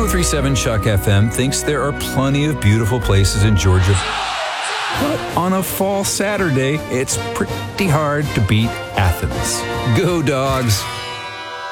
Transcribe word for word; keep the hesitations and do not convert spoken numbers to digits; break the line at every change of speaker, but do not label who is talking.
three point seven Chuck F M thinks there are plenty of beautiful places in Georgia. But on a fall Saturday, it's pretty hard to beat Athens. Go Dogs!